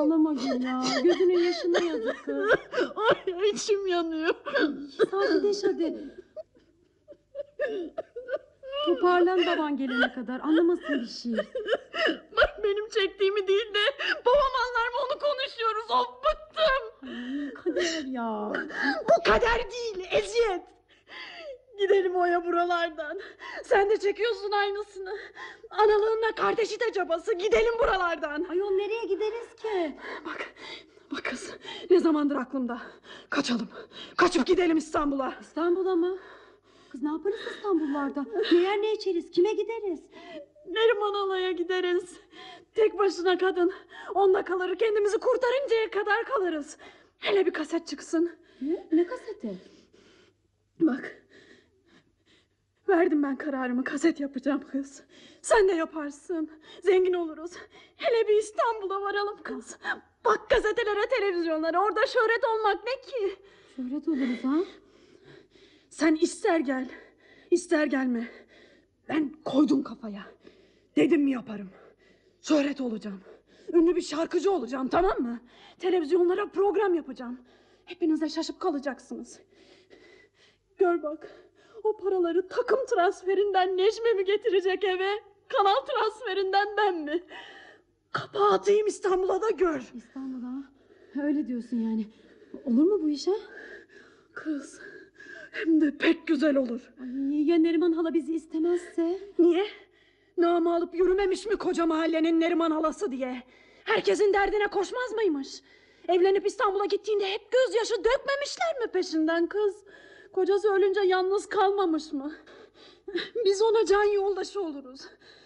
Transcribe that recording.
Ağlama Gül ya. Gözünün yaşına yazık kız. Ay içim yanıyor. Sakinleş hadi. Toparlan baban gelene kadar. Anlamasın bir şey. Bak benim çektiğimi değil de babam anlar mı onu konuşuyoruz. Of bıktım. Ay, kader ya. Bu kader değil, eziyet. Gidelim Oya buralardan. Sen de çekiyorsun aynısını. Analığınla kardeşi de cabası. Gidelim buralardan. Ayol nereye gideriz ki? Bak kız, ne zamandır aklımda. Kaçalım. Kaçıp gidelim İstanbul'a. İstanbul'a mı? Kız ne yaparız İstanbullarda? Ne yer ne içeriz? Kime gideriz? Neriman Ala'ya gideriz. Tek başına kadın. Onunla kalır, kendimizi kurtarıncaya kadar kalırız. Hele bir kaset çıksın. Ne kaseti? Bak. Verdim ben kararımı, kaset yapacağım kız. Sen de yaparsın. Zengin oluruz. Hele bir İstanbul'a varalım kız. Bak gazetelere, televizyonlara. Orada şöhret olmak ne ki? Şöhret oluruz ha? Sen ister gel, ister gelme. Ben koydum kafaya. Dedim mi yaparım. Şöhret olacağım. Ünlü bir şarkıcı olacağım, tamam mı? Televizyonlara program yapacağım. Hepiniz de şaşıp kalacaksınız. Gör bak. O paraları takım transferinden Necmi mi getirecek eve? Kanal transferinden ben mi? Kapağı atayım İstanbul'a da gör. İstanbul'a? Öyle diyorsun yani. Olur mu bu iş ha? Kız, hem de pek güzel olur. Ay, ya Neriman hala bizi istemezse? Niye? Namı alıp yürümemiş mi koca mahallenin Neriman halası diye? Herkesin derdine koşmaz mıymış? Evlenip İstanbul'a gittiğinde hep gözyaşı dökmemişler mi peşinden kız? Kocası ölünce yalnız kalmamış mı? Biz ona can yoldaşı oluruz.